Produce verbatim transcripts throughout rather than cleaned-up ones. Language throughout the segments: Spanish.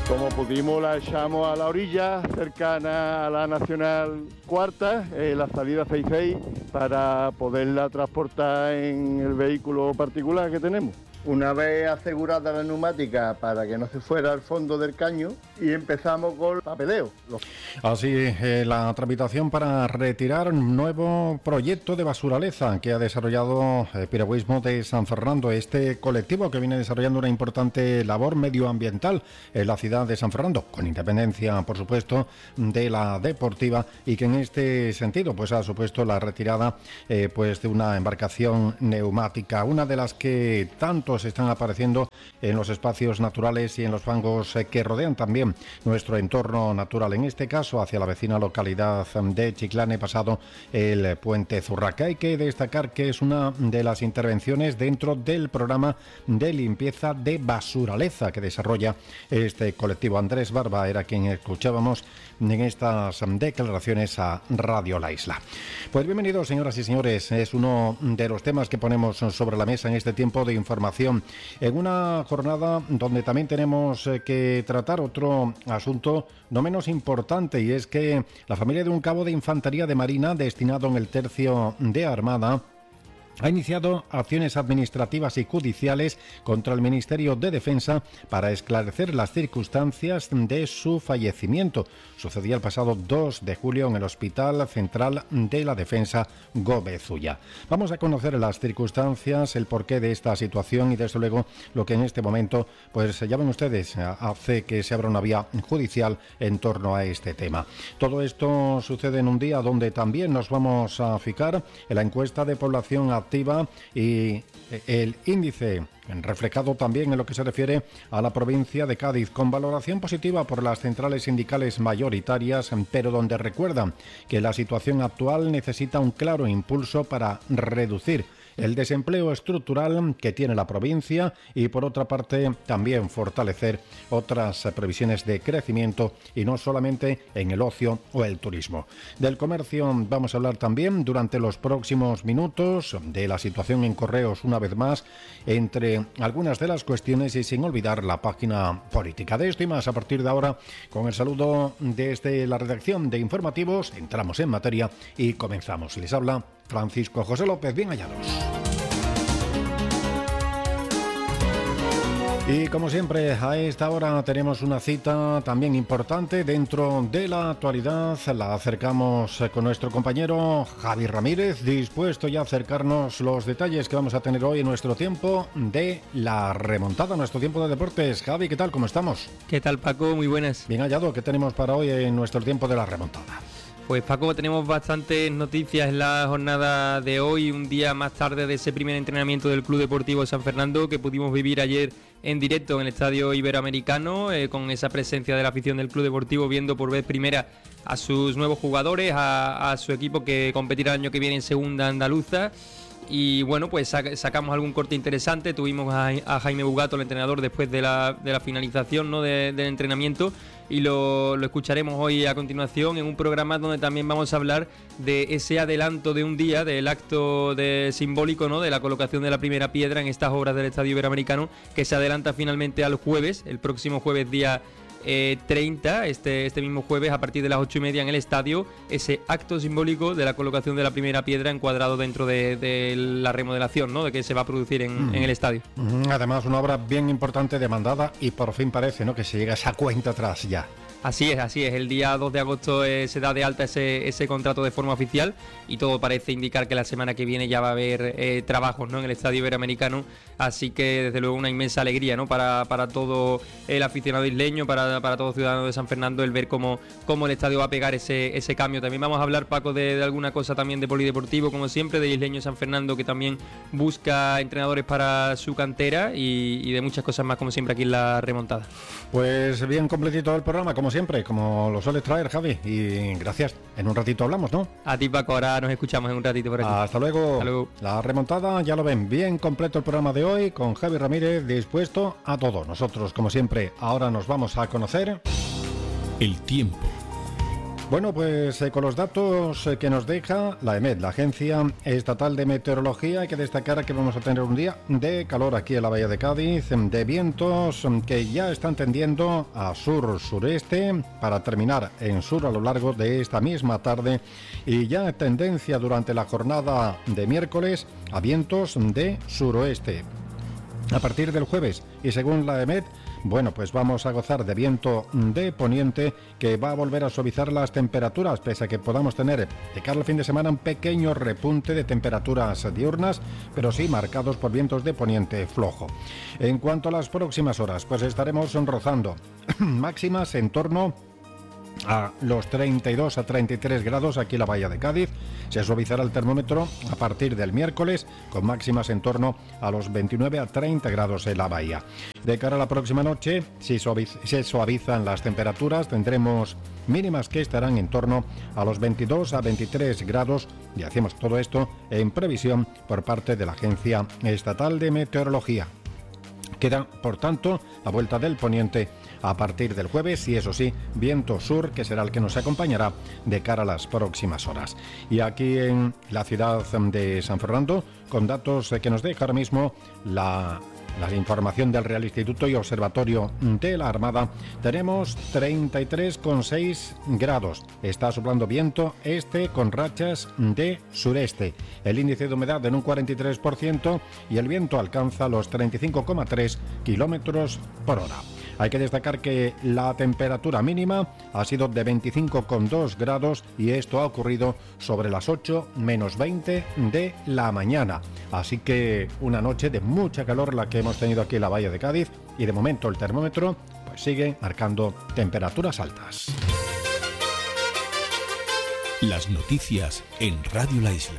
Como pudimos, la echamos a la orilla, cercana a la Nacional Cuarta, eh, la salida seis seis, para poderla transportar en el vehículo particular que tenemos. Una vez asegurada la neumática para que no se fuera al fondo del caño, y empezamos con el papeleo. Así, eh, la tramitación para retirar un nuevo proyecto de basuraleza que ha desarrollado el Piragüismo de San Fernando, este colectivo que viene desarrollando una importante labor medioambiental en la ciudad de San Fernando, con independencia, por supuesto, de la deportiva, y que en este sentido pues ha supuesto la retirada eh, pues de una embarcación neumática, una de las que tanto están apareciendo en los espacios naturales y en los fangos que rodean también nuestro entorno natural, en este caso hacia la vecina localidad de Chiclana, pasado el puente Zurraca. Hay que destacar que es una de las intervenciones dentro del programa de limpieza de basuraleza que desarrolla este colectivo. Andrés Barba era quien escuchábamos en estas declaraciones a Radio La Isla. Pues bienvenidos, señoras y señores, es uno de los temas que ponemos sobre la mesa en este tiempo de información, en una jornada donde también tenemos que tratar otro asunto no menos importante, y es que la familia de un cabo de infantería de Marina destinado en el tercio de Armada ha iniciado acciones administrativas y judiciales contra el Ministerio de Defensa para esclarecer las circunstancias de su fallecimiento. Sucedía el pasado dos de julio en el Hospital Central de la Defensa Gómez Ulla. Vamos a conocer las circunstancias, el porqué de esta situación y desde luego lo que en este momento, pues ya ven ustedes, hace que se abra una vía judicial en torno a este tema. Todo esto sucede en un día donde también nos vamos a fijar en la encuesta de población activa y el índice reflejado también en lo que se refiere a la provincia de Cádiz, con valoración positiva por las centrales sindicales mayoritarias, pero donde recuerdan que la situación actual necesita un claro impulso para reducir el desempleo estructural que tiene la provincia y, por otra parte, también fortalecer otras previsiones de crecimiento y no solamente en el ocio o el turismo. Del comercio vamos a hablar también durante los próximos minutos, de la situación en correos una vez más, entre algunas de las cuestiones y sin olvidar la página política. De esto y más a partir de ahora, con el saludo desde la redacción de informativos, entramos en materia y comenzamos. Les habla Francisco José López, bien hallados. Y como siempre, a esta hora tenemos una cita también importante dentro de la actualidad. La acercamos con nuestro compañero Javi Ramírez, dispuesto ya a acercarnos los detalles que vamos a tener hoy en nuestro tiempo de la remontada, nuestro tiempo de deportes. Javi, ¿qué tal? ¿Cómo estamos? ¿Qué tal, Paco? Muy buenas. Bien hallado, ¿qué tenemos para hoy en nuestro tiempo de la remontada? Pues Paco, tenemos bastantes noticias en la jornada de hoy, un día más tarde de ese primer entrenamiento del Club Deportivo San Fernando que pudimos vivir ayer en directo en el Estadio Iberoamericano, eh, con esa presencia de la afición del Club Deportivo viendo por vez primera a sus nuevos jugadores, a, a su equipo que competirá el año que viene en Segunda Andaluza. Y bueno, pues sac- sacamos algún corte interesante. Tuvimos a, a Jaime Bugato, el entrenador, después de la, de la finalización, ¿no?, de, del entrenamiento, y lo, lo escucharemos hoy a continuación en un programa donde también vamos a hablar de ese adelanto de un día, del acto de simbólico, ¿no?, de la colocación de la primera piedra en estas obras del Estadio Iberoamericano, que se adelanta finalmente al jueves, el próximo jueves día Eh, treinta, este, este mismo jueves a partir de las ocho y media en el estadio, ese acto simbólico de la colocación de la primera piedra encuadrado dentro de, de la remodelación, ¿no?, de que se va a producir en, mm. en el estadio. Además, una obra bien importante, demandada, y por fin parece, ¿no?, que se llega a esa cuenta atrás ya. Así es, así es. El día dos de agosto eh, se da de alta ese, ese contrato de forma oficial y todo parece indicar que la semana que viene ya va a haber eh, trabajos, ¿no?, en el Estadio Iberoamericano. Así que desde luego una inmensa alegría, ¿no?, para, para todo el aficionado isleño, para, para todo ciudadano de San Fernando, el ver cómo, cómo el estadio va a pegar ese, ese cambio. También vamos a hablar, Paco, de, de alguna cosa también de polideportivo, como siempre, de Isleño San Fernando, que también busca entrenadores para su cantera, y, y de muchas cosas más, como siempre, aquí en la remontada. Pues bien completito el programa, como siempre, como lo suele traer Javi, y gracias. En un ratito hablamos, ¿no? A ti, Paco, ahora nos escuchamos en un ratito por aquí. Hasta luego. Hasta luego. La remontada, ya lo ven, bien completo el programa de hoy, con Javi Ramírez dispuesto a todo. Nosotros, como siempre, ahora nos vamos a conocer el tiempo Bueno, pues eh, con los datos eh, que nos deja la EMET, la Agencia Estatal de Meteorología, hay que destacar que vamos a tener un día de calor aquí en la Bahía de Cádiz, de vientos que ya están tendiendo a sur-sureste para terminar en sur a lo largo de esta misma tarde y ya tendencia durante la jornada de miércoles a vientos de suroeste. A partir del jueves y según la EMET, bueno, pues vamos a gozar de viento de poniente que va a volver a suavizar las temperaturas, pese a que podamos tener de cara al fin de semana un pequeño repunte de temperaturas diurnas, pero sí marcados por vientos de poniente flojo. En cuanto a las próximas horas, pues estaremos rozando máximas en torno a los treinta y dos a treinta y tres grados aquí en la Bahía de Cádiz. Se suavizará el termómetro a partir del miércoles con máximas en torno a los veintinueve a treinta grados en la bahía. De cara a la próxima noche, si suaviz- se suavizan las temperaturas, tendremos mínimas que estarán en torno a los veintidós a veintitrés grados y hacemos todo esto en previsión por parte de la Agencia Estatal de Meteorología. Queda, por tanto, la vuelta del poniente a partir del jueves y, eso sí, viento sur, que será el que nos acompañará de cara a las próximas horas. Y aquí en la ciudad de San Fernando, con datos que nos deja ahora mismo la... La información del Real Instituto y Observatorio de la Armada, tenemos treinta y tres coma seis grados. Está soplando viento este con rachas de sureste. El índice de humedad en un cuarenta y tres por ciento y el viento alcanza los treinta y cinco coma tres kilómetros por hora. Hay que destacar que la temperatura mínima ha sido de veinticinco coma dos grados y esto ha ocurrido sobre las ocho menos veinte de la mañana. Así que una noche de mucha calor la que hemos tenido aquí en la Bahía de Cádiz y de momento el termómetro pues sigue marcando temperaturas altas. Las noticias en Radio La Isla.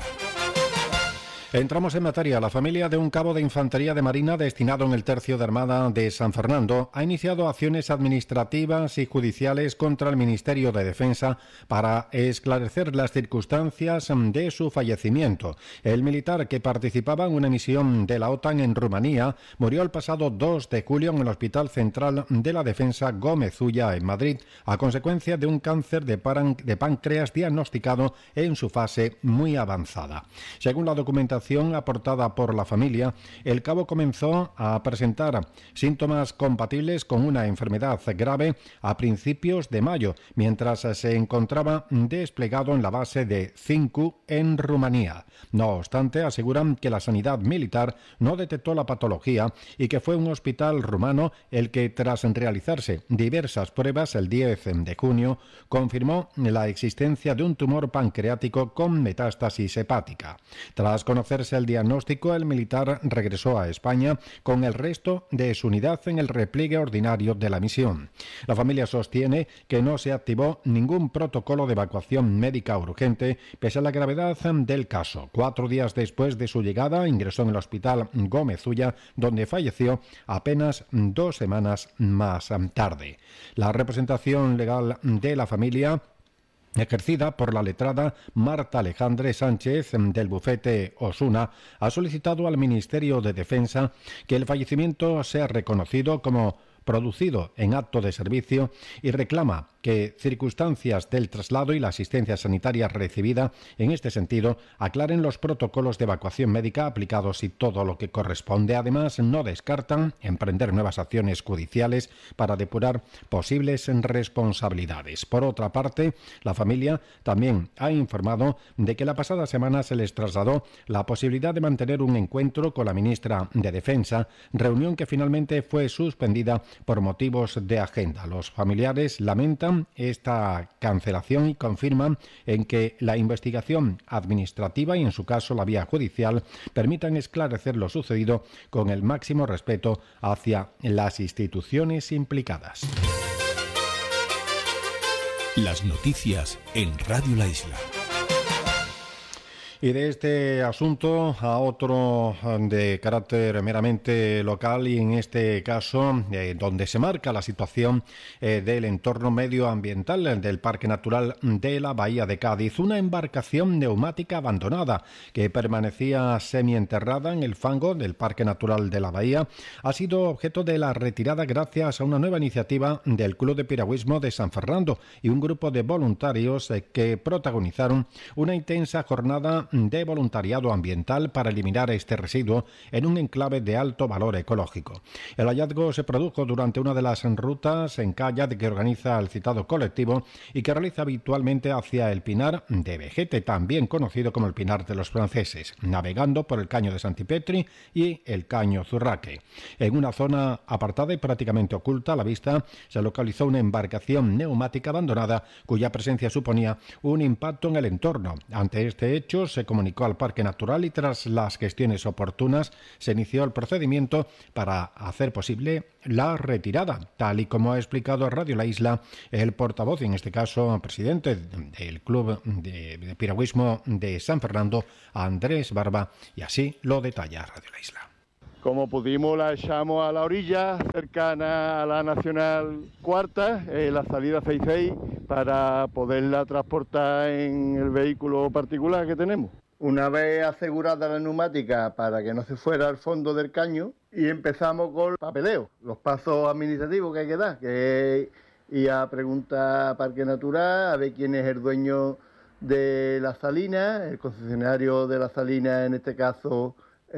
Entramos en materia. La familia de un cabo de Infantería de Marina destinado en el Tercio de Armada de San Fernando ha iniciado acciones administrativas y judiciales contra el Ministerio de Defensa para esclarecer las circunstancias de su fallecimiento. El militar, que participaba en una misión de la OTAN en Rumanía, murió el pasado dos de julio en el Hospital Central de la Defensa Gómez Ulla en Madrid a consecuencia de un cáncer de, paran- de páncreas diagnosticado en su fase muy avanzada. Según la documentación aportada por la familia, el cabo comenzó a presentar síntomas compatibles con una enfermedad grave a principios de mayo, mientras se encontraba desplegado en la base de Cincu en Rumanía. No obstante, aseguran que la sanidad militar no detectó la patología y que fue un hospital rumano el que, tras realizarse diversas pruebas el diez de junio, confirmó la existencia de un tumor pancreático con metástasis hepática. Tras conocer el diagnóstico, el militar regresó a España con el resto de su unidad en el repliegue ordinario de la misión. La familia sostiene que no se activó ningún protocolo de evacuación médica urgente pese a la gravedad del caso. Cuatro días después de su llegada, ingresó en el Hospital Gómez Ulla, donde falleció apenas dos semanas más tarde. La representación legal de la familia, ejercida por la letrada Marta Alejandre Sánchez del bufete Osuna, ha solicitado al Ministerio de Defensa que el fallecimiento sea reconocido como producido en acto de servicio y reclama que circunstancias del traslado y la asistencia sanitaria recibida en este sentido aclaren los protocolos de evacuación médica aplicados y todo lo que corresponde. Además, no descartan emprender nuevas acciones judiciales para depurar posibles responsabilidades. Por otra parte, la familia también ha informado de que la pasada semana se les trasladó la posibilidad de mantener un encuentro con la ministra de Defensa, reunión que finalmente fue suspendida por motivos de agenda. Los familiares lamentan esta cancelación y confirman en que la investigación administrativa y, en su caso, la vía judicial permitan esclarecer lo sucedido con el máximo respeto hacia las instituciones implicadas. Las noticias en Radio La Isla. Y de este asunto a otro de carácter meramente local y en este caso eh, donde se marca la situación eh, del entorno medioambiental del Parque Natural de la Bahía de Cádiz. Una embarcación neumática abandonada que permanecía semienterrada en el fango del Parque Natural de la Bahía ha sido objeto de la retirada gracias a una nueva iniciativa del Club de Piragüismo de San Fernando y un grupo de voluntarios eh, que protagonizaron una intensa jornada de voluntariado ambiental para eliminar este residuo en un enclave de alto valor ecológico. El hallazgo se produjo durante una de las rutas en kayak que organiza el citado colectivo y que realiza habitualmente hacia el Pinar de Vejete, también conocido como el Pinar de los Franceses, navegando por el Caño de Santipetri y el Caño Zurraque. En una zona apartada y prácticamente oculta a la vista se localizó una embarcación neumática abandonada cuya presencia suponía un impacto en el entorno. Ante este hecho se comunicó al Parque Natural y tras las gestiones oportunas se inició el procedimiento para hacer posible la retirada, tal y como ha explicado a Radio La Isla el portavoz, y en este caso presidente del Club de, de Piragüismo de San Fernando, Andrés Barba, y así lo detalla Radio La Isla. Como pudimos, la echamos a la orilla cercana a la Nacional Cuarta, eh, la salida seis seis, para poderla transportar en el vehículo particular que tenemos. Una vez asegurada la neumática para que no se fuera al fondo del caño, y empezamos con el papeleo, los pasos administrativos que hay que dar, que es ir a preguntar a Parque Natural, a ver quién es el dueño de la salina, el concesionario de la salina, en este caso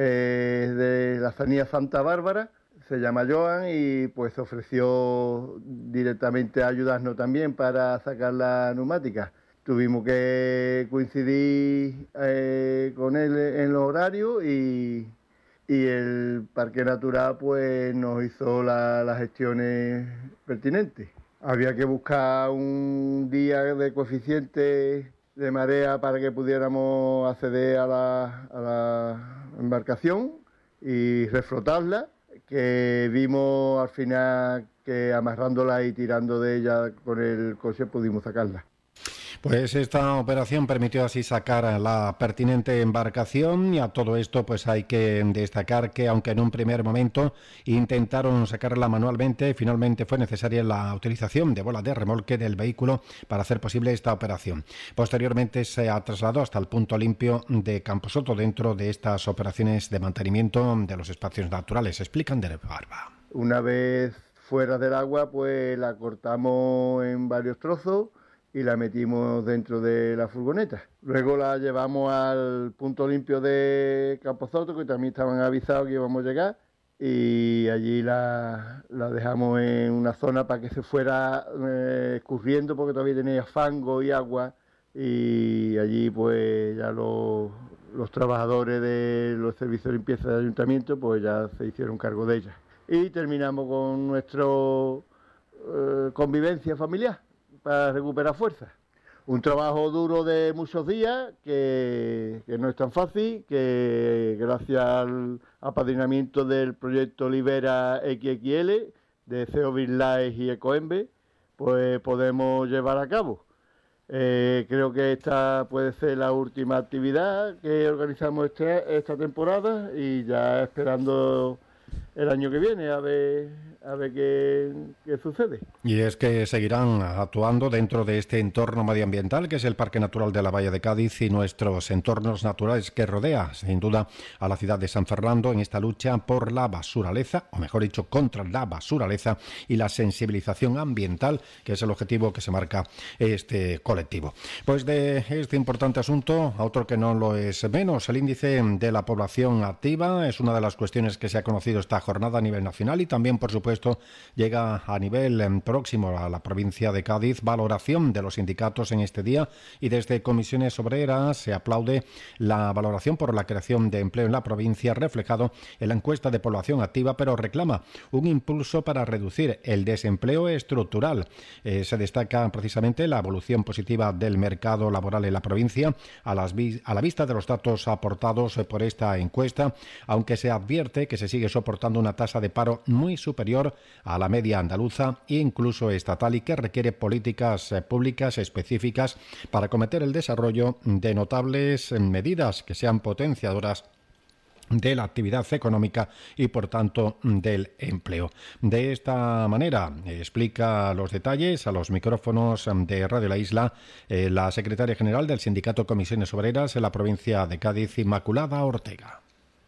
eh, de la salina Santa Bárbara, se llama Joan, y pues se ofreció directamente a ayudarnos también para sacar la neumática. Tuvimos que coincidir eh, con él en los horarios y, y el Parque Natural pues nos hizo la, las gestiones pertinentes. Había que buscar un día de coeficiente de marea para que pudiéramos acceder a la, a la embarcación y reflotarla, que vimos al final que amarrándola y tirando de ella con el coche pudimos sacarla. Pues esta operación permitió así sacar la pertinente embarcación, y a todo esto pues hay que destacar que aunque en un primer momento intentaron sacarla manualmente, finalmente fue necesaria la utilización de bola de remolque del vehículo para hacer posible esta operación. Posteriormente se ha trasladado hasta el punto limpio de Camposoto dentro de estas operaciones de mantenimiento de los espacios naturales. Explican de Barba. Una vez fuera del agua pues la cortamos en varios trozos y la metimos dentro de la furgoneta. Luego la llevamos al punto limpio de Camposoto, que también estaban avisados que íbamos a llegar, y allí la, la dejamos en una zona para que se fuera eh, escurriendo, porque todavía tenía fango y agua, y allí pues ya los, los trabajadores de los servicios de limpieza del ayuntamiento pues ya se hicieron cargo de ella. Y terminamos con nuestra eh, convivencia familiar para recuperar fuerzas. Un trabajo duro de muchos días, que, que no es tan fácil, que gracias al apadrinamiento del proyecto Libera X X L de C E O BirdLife y Ecoembe, pues podemos llevar a cabo. Eh, creo que esta puede ser la última actividad que organizamos este, esta temporada, y ya esperando el año que viene a ver a ver qué, qué sucede. Y es que seguirán actuando dentro de este entorno medioambiental que es el Parque Natural de la Bahía de Cádiz y nuestros entornos naturales que rodea, sin duda, a la ciudad de San Fernando en esta lucha por la basuraleza, o mejor dicho, contra la basuraleza y la sensibilización ambiental, que es el objetivo que se marca este colectivo. Pues de este importante asunto a otro que no lo es menos, el índice de la población activa es una de las cuestiones que se ha conocido esta jornada a nivel nacional, y también, por supuesto, llega a nivel eh, próximo a la provincia de Cádiz valoración de los sindicatos en este día, y desde Comisiones Obreras se aplaude la valoración por la creación de empleo en la provincia reflejado en la encuesta de población activa, pero reclama un impulso para reducir el desempleo estructural. Eh, se destaca precisamente la evolución positiva del mercado laboral en la provincia a, las a la vista de los datos aportados por esta encuesta, aunque se advierte que se sigue soportando registrando una tasa de paro muy superior a la media andaluza e incluso estatal, y que requiere políticas públicas específicas para acometer el desarrollo de notables medidas que sean potenciadoras de la actividad económica y, por tanto, del empleo. De esta manera explica los detalles a los micrófonos de Radio La Isla eh, la secretaria general del Sindicato Comisiones Obreras en la provincia de Cádiz, Inmaculada Ortega.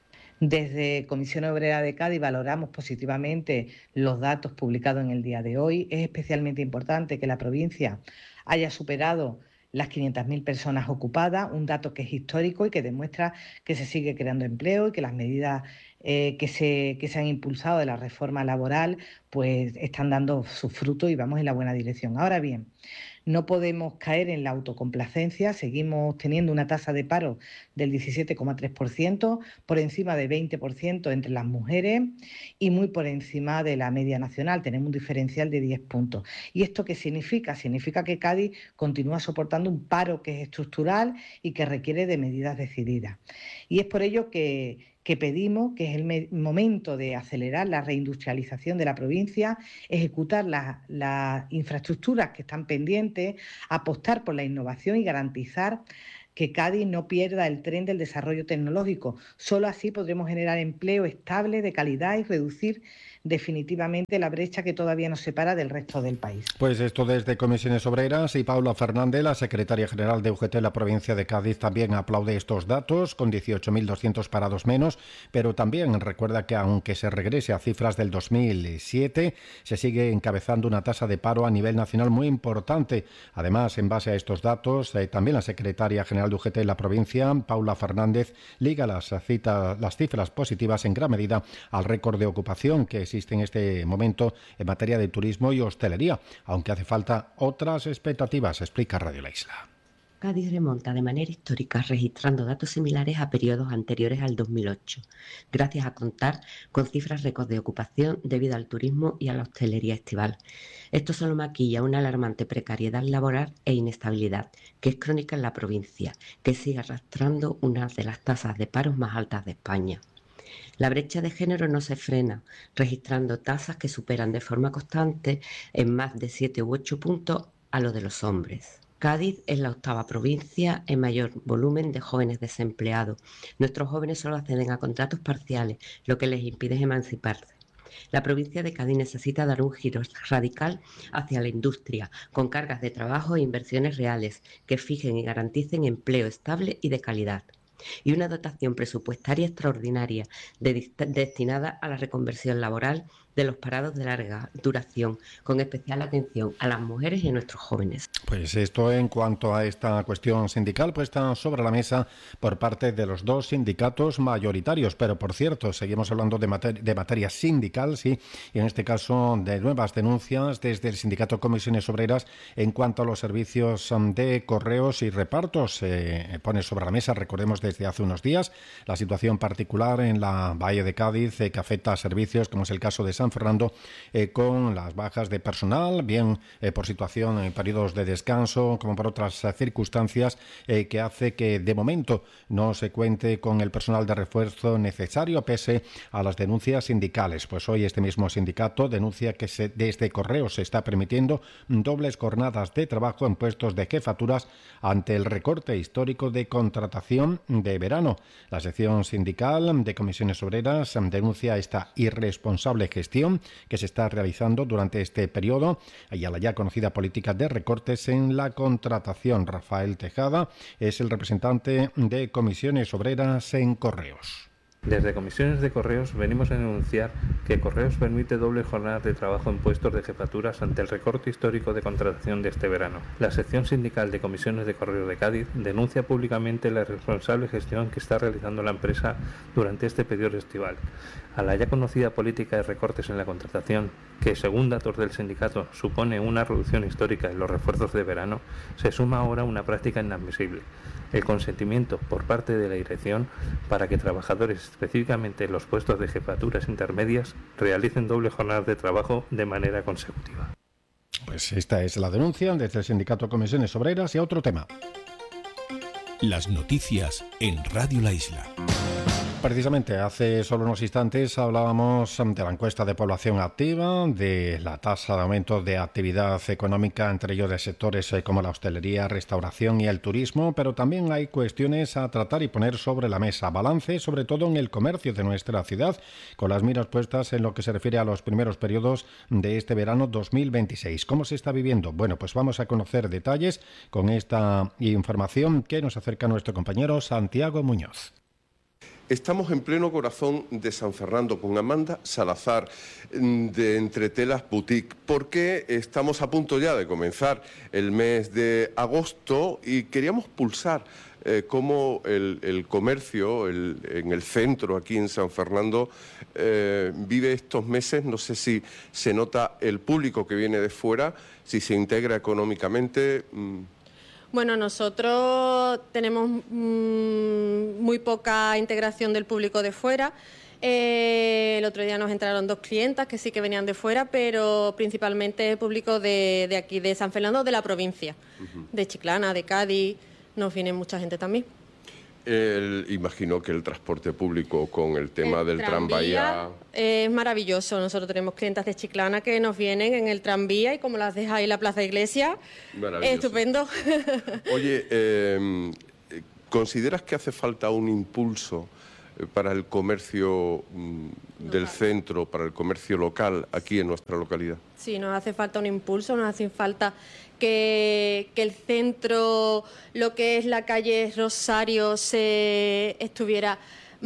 Desde Comisión Obrera de Cádiz valoramos positivamente los datos publicados en el día de hoy. Es especialmente importante que la provincia haya superado las quinientas mil personas ocupadas, un dato que es histórico y que demuestra que se sigue creando empleo y que las medidas eh, que, se, que se han impulsado de la reforma laboral pues están dando sus frutos y vamos en la buena dirección. Ahora bien, no podemos caer en la autocomplacencia, seguimos teniendo una tasa de paro del diecisiete coma tres por ciento, por encima del veinte por ciento entre las mujeres y muy por encima de la media nacional, tenemos un diferencial de diez puntos. ¿Y esto qué significa? Significa que Cádiz continúa soportando un paro que es estructural y que requiere de medidas decididas. Y es por ello que... que pedimos que es el momento de acelerar la reindustrialización de la provincia, ejecutar las, las infraestructuras que están pendientes, apostar por la innovación y garantizar que Cádiz no pierda el tren del desarrollo tecnológico. Solo así podremos generar empleo estable, de calidad y reducir definitivamente la brecha que todavía nos separa del resto del país. Pues esto desde Comisiones Obreras, y Paula Fernández, la secretaria general de U G T en la provincia de Cádiz, también aplaude estos datos, con dieciocho mil doscientos parados menos, pero también recuerda que aunque se regrese a cifras del dos mil siete, se sigue encabezando una tasa de paro a nivel nacional muy importante. Además, en base a estos datos, eh, también la secretaria general de U G T en la provincia, Paula Fernández, liga las, cita, las cifras positivas en gran medida al récord de ocupación que existe en este momento en materia de turismo y hostelería, aunque hace falta otras expectativas, explica Radio La Isla. Cádiz remonta de manera histórica registrando datos similares a periodos anteriores al dos mil ocho, gracias a contar con cifras récord de ocupación debido al turismo y a la hostelería estival. Esto solo maquilla una alarmante precariedad laboral e inestabilidad, que es crónica en la provincia, que sigue arrastrando una de las tasas de paros más altas de España. La brecha de género no se frena, registrando tasas que superan de forma constante en más de siete u ocho puntos a lo de los hombres. Cádiz es la octava provincia en mayor volumen de jóvenes desempleados. Nuestros jóvenes solo acceden a contratos parciales, lo que les impide emanciparse. La provincia de Cádiz necesita dar un giro radical hacia la industria, con cargas de trabajo e inversiones reales que fijen y garanticen empleo estable y de calidad, y una dotación presupuestaria extraordinaria de, destinada a la reconversión laboral de los parados de larga duración, con especial atención a las mujeres y a nuestros jóvenes. Pues esto en cuanto a esta cuestión sindical puesta sobre la mesa por parte de los dos sindicatos mayoritarios. Pero, por cierto, seguimos hablando de, mater- de materia sindical, sí, y en este caso de nuevas denuncias desde el sindicato Comisiones Obreras en cuanto a los servicios de correos y repartos. Eh, pone sobre la mesa, recordemos, desde hace unos días, la situación particular en la Bahía de Cádiz eh, que afecta a servicios, como es el caso de San Fernando, eh, con las bajas de personal, bien eh, por situación en periodos de descanso, como por otras eh, circunstancias, eh, que hace que de momento no se cuente con el personal de refuerzo necesario, pese a las denuncias sindicales. Pues hoy este mismo sindicato denuncia que se, desde Correos se está permitiendo dobles jornadas de trabajo en puestos de jefaturas ante el recorte histórico de contratación de verano. La sección sindical de Comisiones Obreras denuncia esta irresponsable gestión que se está realizando durante este periodo y a la ya conocida política de recortes en la contratación. Rafael Tejada es el representante de Comisiones Obreras en Correos. Desde Comisiones de Correos venimos a denunciar que Correos permite doble jornada de trabajo en puestos de jefaturas ante el recorte histórico de contratación de este verano. La sección sindical de Comisiones de Correos de Cádiz denuncia públicamente la irresponsable gestión que está realizando la empresa durante este periodo estival. A la ya conocida política de recortes en la contratación, que según datos del sindicato supone una reducción histórica en los refuerzos de verano, se suma ahora una práctica inadmisible: el consentimiento por parte de la dirección para que trabajadores, específicamente en los puestos de jefaturas intermedias, realicen doble jornada de trabajo de manera consecutiva. Pues esta es la denuncia desde el sindicato Comisiones Obreras. Y a otro tema. Las noticias en Radio La Isla. Precisamente, hace solo unos instantes hablábamos de la encuesta de población activa, de la tasa de aumento de actividad económica, entre ellos de sectores como la hostelería, restauración y el turismo, pero también hay cuestiones a tratar y poner sobre la mesa. Balance, sobre todo en el comercio de nuestra ciudad, con las miras puestas en lo que se refiere a los primeros periodos de este verano dos mil veintiséis. ¿Cómo se está viviendo? Bueno, pues vamos a conocer detalles con esta información que nos acerca nuestro compañero Santiago Muñoz. Estamos en pleno corazón de San Fernando con Amanda Salazar de Entretelas Boutique, porque estamos a punto ya de comenzar el mes de agosto y queríamos pulsar eh, cómo el, el comercio el, en el centro, aquí en San Fernando, eh, vive estos meses. No sé si se nota el público que viene de fuera, si se integra económicamente. Mmm. Bueno, nosotros tenemos mmm, muy poca integración del público de fuera. Eh, el otro día nos entraron dos clientas que sí que venían de fuera, pero principalmente el público de, de aquí, de San Fernando, de la provincia, uh-huh. de Chiclana, de Cádiz, nos viene mucha gente también. El, imagino que el transporte público con el tema el del tranvía es maravilloso. Nosotros tenemos clientas de Chiclana que nos vienen en el tranvía y como las dejáis en la Plaza Iglesia, estupendo. Oye, eh, ¿consideras que hace falta un impulso para el comercio del local. centro, para el comercio local aquí en nuestra localidad? Sí, nos hace falta un impulso, nos hace falta que, que el centro, lo que es la calle Rosario, se estuviera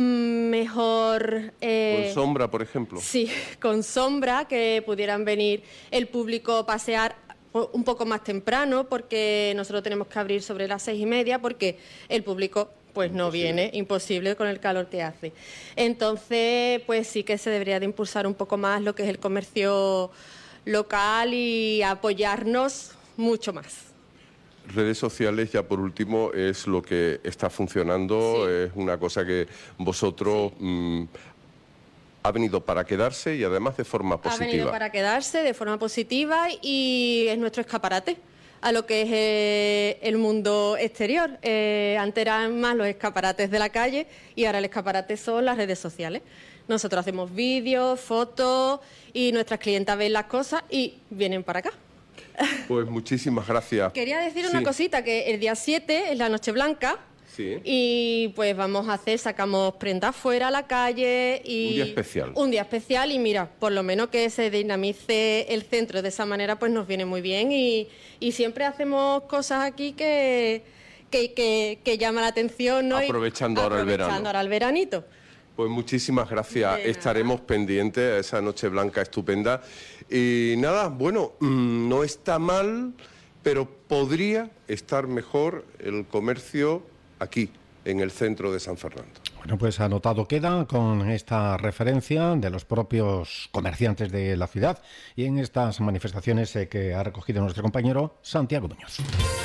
mejor... Eh, ¿Con sombra, por ejemplo? Sí, con sombra, que pudieran venir el público a pasear un poco más temprano, porque nosotros tenemos que abrir sobre las seis y media, porque el público... pues no imposible. viene, imposible con el calor que hace. Entonces, pues sí que se debería de impulsar un poco más lo que es el comercio local y apoyarnos mucho más. Redes sociales, ya por último, es lo que está funcionando, sí. Es una cosa que vosotros... Sí. Mmm, ha venido para quedarse y además de forma positiva. Ha venido para quedarse de forma positiva y es nuestro escaparate a lo que es eh, el mundo exterior. Eh, antes eran más los escaparates de la calle y ahora el escaparate son las redes sociales. Nosotros hacemos vídeos, fotos y nuestras clientas ven las cosas y vienen para acá. Pues muchísimas gracias. Quería decir sí. una cosita, que el día siete es la Noche Blanca. Sí. Y pues vamos a hacer, sacamos prendas fuera a la calle y... Un día especial. Un día especial y mira, por lo menos que se dinamice el centro de esa manera, pues nos viene muy bien y, y siempre hacemos cosas aquí que, que, que, que llaman la atención, ¿no? Aprovechando y, ahora el verano. Aprovechando ahora el veranito. Pues muchísimas gracias, De estaremos nada. pendientes a esa Noche Blanca estupenda. Y nada, bueno, no está mal, pero podría estar mejor el comercio aquí, en el centro de San Fernando. Bueno, pues anotado queda con esta referencia de los propios comerciantes de la ciudad y en estas manifestaciones eh, que ha recogido nuestro compañero Santiago Muñoz.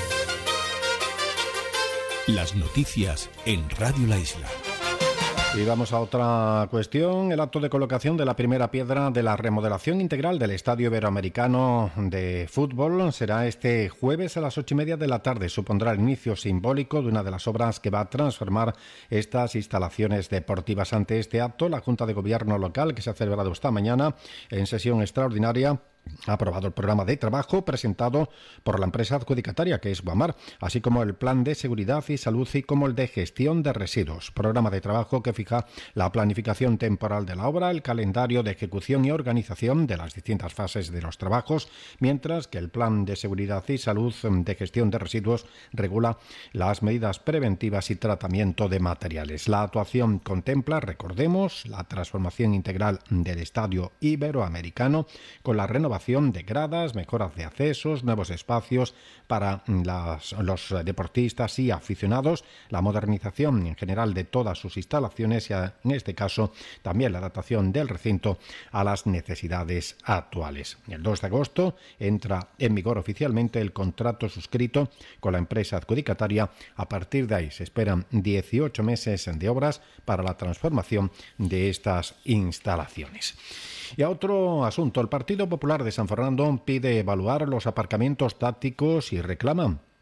Las noticias en Radio La Isla. Y vamos a otra cuestión. El acto de colocación de la primera piedra de la remodelación integral del Estadio Iberoamericano de Fútbol será este jueves a las ocho y media de la tarde. Supondrá el inicio simbólico de una de las obras que va a transformar estas instalaciones deportivas. Ante este acto, la Junta de Gobierno local, que se ha celebrado esta mañana en sesión extraordinaria, ha aprobado el programa de trabajo presentado por la empresa adjudicataria, que es Guamar, así como el plan de seguridad y salud y como el de gestión de residuos. Programa de trabajo que fija la planificación temporal de la obra, el calendario de ejecución y organización de las distintas fases de los trabajos, mientras que el plan de seguridad y salud de gestión de residuos regula las medidas preventivas y tratamiento de materiales. La actuación contempla, recordemos, la transformación integral del Estadio Iberoamericano con la renovación de gradas, mejoras de accesos, nuevos espacios para las, los deportistas y aficionados, la modernización en general de todas sus instalaciones y, en este caso, también la adaptación del recinto a las necesidades actuales. El dos de agosto entra en vigor oficialmente el contrato suscrito con la empresa adjudicataria. A partir de ahí se esperan dieciocho meses de obras para la transformación de estas instalaciones. Y a otro asunto, el Partido Popular de San Fernando pide evaluar los aparcamientos tácticos y reclama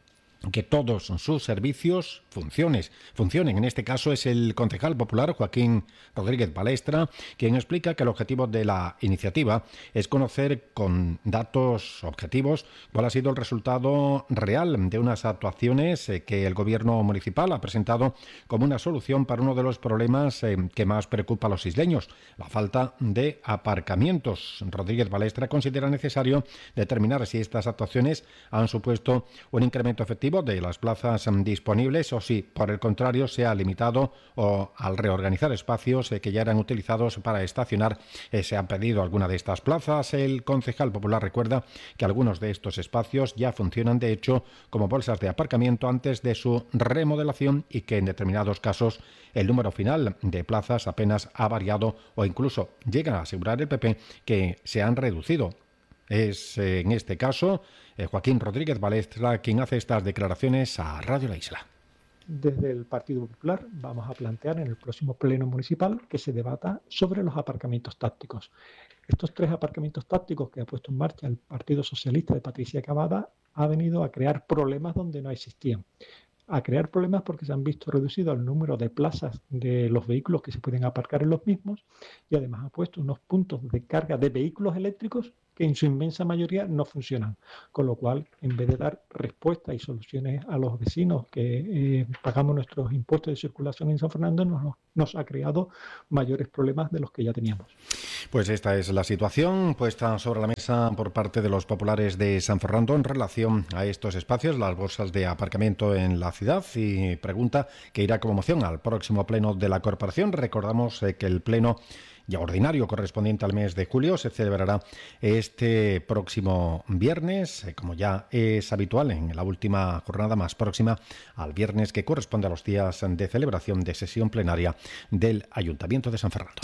que todos sus servicios funciones, funcionen. En este caso es el concejal popular Joaquín Rodríguez Balestra quien explica que el objetivo de la iniciativa es conocer con datos objetivos cuál ha sido el resultado real de unas actuaciones que el gobierno municipal ha presentado como una solución para uno de los problemas que más preocupa a los isleños, la falta de aparcamientos. Rodríguez Balestra considera necesario determinar si estas actuaciones han supuesto un incremento efectivo de las plazas disponibles o si, por el contrario, se ha limitado o al reorganizar espacios que ya eran utilizados para estacionar se han perdido alguna de estas plazas. El concejal popular recuerda que algunos de estos espacios ya funcionan de hecho como bolsas de aparcamiento antes de su remodelación y que en determinados casos el número final de plazas apenas ha variado o incluso llega a asegurar el P P que se han reducido. Es eh, en este caso eh, Joaquín Rodríguez Balestra quien hace estas declaraciones a Radio La Isla. Desde el Partido Popular vamos a plantear en el próximo pleno municipal que se debata sobre los aparcamientos tácticos. Estos tres aparcamientos tácticos que ha puesto en marcha el Partido Socialista de Patricia Cavada ha venido a crear problemas donde no existían. A crear problemas porque se han visto reducido el número de plazas de los vehículos que se pueden aparcar en los mismos y además ha puesto unos puntos de carga de vehículos eléctricos que en su inmensa mayoría no funcionan, con lo cual en vez de dar respuestas y soluciones a los vecinos que eh, pagamos nuestros impuestos de circulación en San Fernando, nos, nos ha creado mayores problemas de los que ya teníamos. Pues esta es la situación puesta sobre la mesa por parte de los populares de San Fernando en relación a estos espacios, las bolsas de aparcamiento en la ciudad, y pregunta que irá como moción al próximo pleno de la corporación. Recordamos eh, que el pleno ya ordinario correspondiente al mes de julio se celebrará este próximo viernes, como ya es habitual en la última jornada más próxima al viernes que corresponde a los días de celebración de sesión plenaria del Ayuntamiento de San Fernando.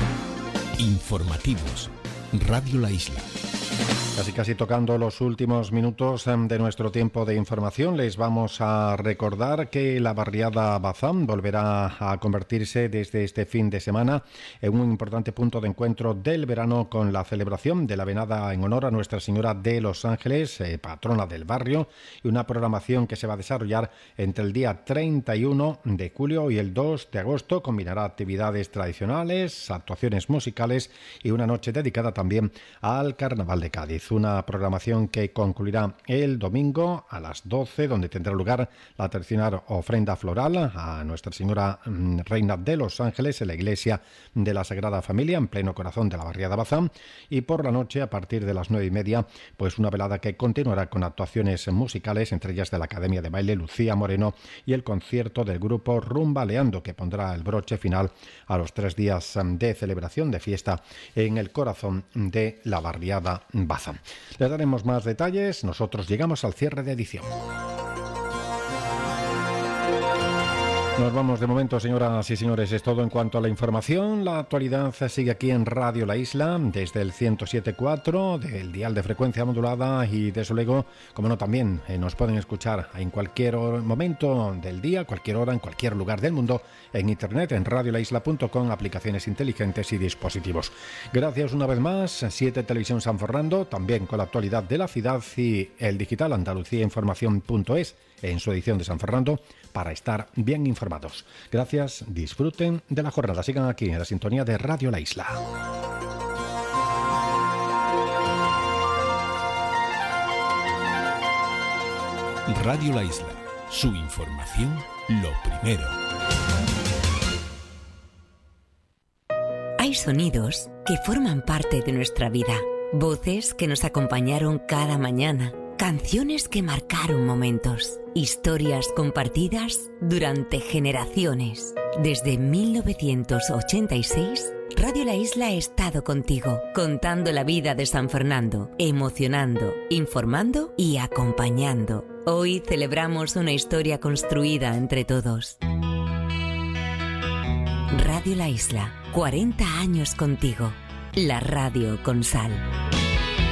Informativos, Radio La Isla. Casi casi tocando los últimos minutos de nuestro tiempo de información, les vamos a recordar que la barriada Bazán volverá a convertirse desde este fin de semana en un importante punto de encuentro del verano con la celebración de la venada en honor a Nuestra Señora de los Ángeles, eh, patrona del barrio, y una programación que se va a desarrollar entre el día treinta y uno de julio y el dos de agosto. Combinará actividades tradicionales, actuaciones musicales y una noche dedicada también al Carnaval de Cádiz. Una programación que concluirá el domingo a las doce, donde tendrá lugar la tradicional ofrenda floral a Nuestra Señora Reina de los Ángeles en la iglesia de la Sagrada Familia, en pleno corazón de la barriada Bazán. Y por la noche, a partir de las nueve y media, pues una velada que continuará con actuaciones musicales, entre ellas de la Academia de Baile Lucía Moreno y el concierto del grupo Rumbaleando, que pondrá el broche final a los tres días de celebración de fiesta en el corazón de la barriada Bazán. Les daremos más detalles. Nosotros llegamos al cierre de edición. Nos vamos de momento, señoras y señores. Es todo en cuanto a la información. La actualidad sigue aquí en Radio La Isla, desde el ciento siete punto cuatro del dial de frecuencia modulada, y desde luego, como no, también eh, nos pueden escuchar en cualquier momento del día, cualquier hora, en cualquier lugar del mundo, en internet, en radio la isla punto com, aplicaciones inteligentes y dispositivos. Gracias una vez más. siete Televisión San Fernando, también con la actualidad de la ciudad, y el digital Andalucía Información punto es en su edición de San Fernando, para estar bien informados. Gracias, disfruten de la jornada. Sigan aquí en la sintonía de Radio La Isla. Radio La Isla, su información lo primero. Hay sonidos que forman parte de nuestra vida, voces que nos acompañaron cada mañana, canciones que marcaron momentos, historias compartidas durante generaciones. Desde mil novecientos ochenta y seis, Radio La Isla ha estado contigo, contando la vida de San Fernando, emocionando, informando y acompañando. Hoy celebramos una historia construida entre todos. Radio La Isla, cuarenta años contigo. La radio con sal.